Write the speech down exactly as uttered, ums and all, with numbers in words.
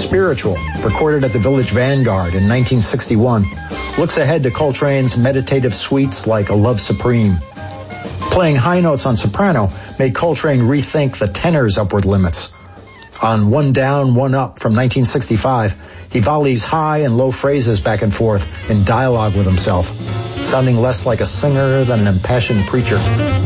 Spiritual, recorded at the Village Vanguard in nineteen sixty-one, looks ahead to Coltrane's meditative suites like A Love Supreme. Playing high notes on soprano made Coltrane rethink the tenor's upward limits. On One Down, One Up from nineteen sixty-five, he volleys high and low phrases back and forth in dialogue with himself, sounding less like a singer than an impassioned preacher.